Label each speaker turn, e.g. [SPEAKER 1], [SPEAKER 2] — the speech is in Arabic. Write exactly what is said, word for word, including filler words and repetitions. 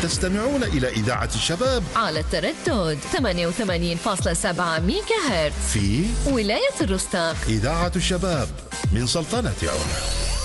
[SPEAKER 1] تستمعون إلى إذاعة الشباب
[SPEAKER 2] على التردد ثمانية وثمانين فاصلة سبعة ميجا هرتز
[SPEAKER 1] في
[SPEAKER 2] ولاية الرستاق.
[SPEAKER 1] إذاعة الشباب من سلطنة عمان.